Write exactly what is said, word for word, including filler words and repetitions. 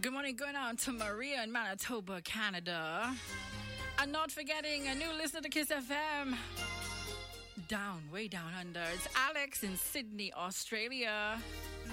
Good morning going out to Maria in Manitoba, Canada. And not forgetting a new listener to Kiss F M. Down, way down under. It's Alex in Sydney, Australia.